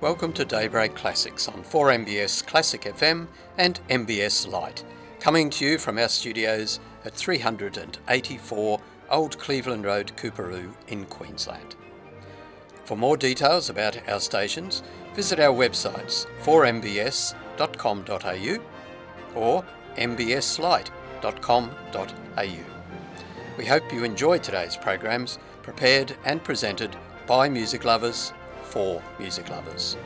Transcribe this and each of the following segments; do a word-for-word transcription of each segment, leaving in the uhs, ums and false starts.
Welcome to Daybreak Classics on four M B S Classic F M and M B S Lite, coming to you from our studios at three eighty-four Old Cleveland Road, Coorparoo in Queensland. For more details about our stations, visit our websites four m b s dot com dot a u or m b s lite dot com dot a u. We hope you enjoyed today's programs, prepared and presented by music lovers for music lovers.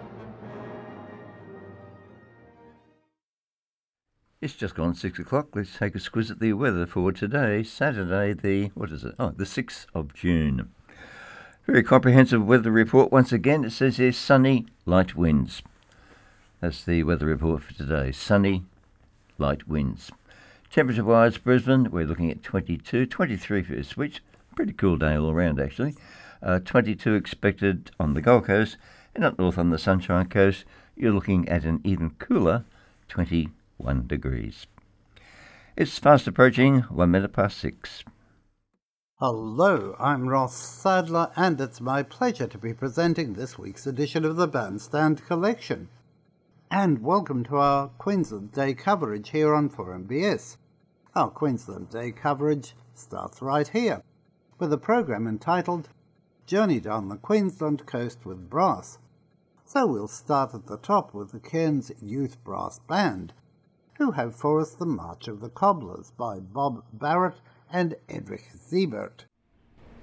It's just gone six o'clock. Let's take a squiz at the weather for today, Saturday, the, what is it? Oh, the sixth of June. Very comprehensive weather report. Once again, it says here sunny, light winds. That's the weather report for today. Sunny, light winds. Temperature-wise, Brisbane, we're looking at twenty-two, twenty-three for Ipswich. Pretty cool day all around, actually. Uh, twenty-two expected on the Gold Coast, and up north on the Sunshine Coast, you're looking at an even cooler twenty-one degrees. It's fast approaching one minute past six. Hello, I'm Ross Sadler, and it's my pleasure to be presenting this week's edition of the Bandstand Collection. And welcome to our Queensland Day coverage here on four M B S. Our Queensland Day coverage starts right here, with a program entitled Journey Down the Queensland Coast with Brass. So we'll start at the top with the Cairns Youth Brass Band, who have for us the March of the Cobblers by Bob Barrett and Edric Siebert.